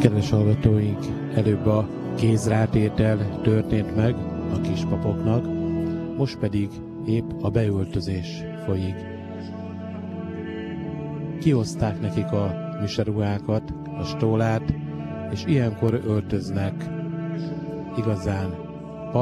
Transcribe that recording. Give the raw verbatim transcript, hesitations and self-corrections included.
Kedves hallgatóink, előbb a kézrátétel történt meg a kispapoknak, most pedig épp a beöltözés folyik. Kihozták nekik a miseruhákat, a stólát, és ilyenkor öltöznek igazán